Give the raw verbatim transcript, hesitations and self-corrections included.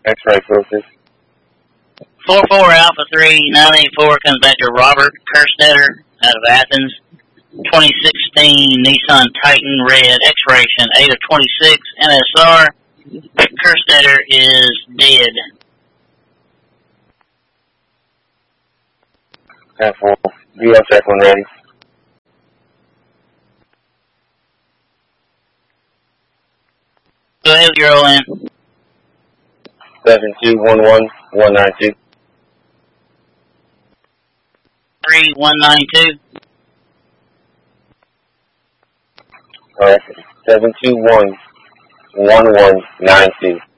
X-ray focus. four four Alpha three nine eight four comes back to Robert Kerstetter out of Athens. twenty sixteen Nissan Titan Red X-Ration eight of twenty-six N S R. Kerstetter is dead. ten four. D L check when ready. Go ahead with your O N. seven two one one one nine two. three one nine two. Alright. seven two one one one nine two.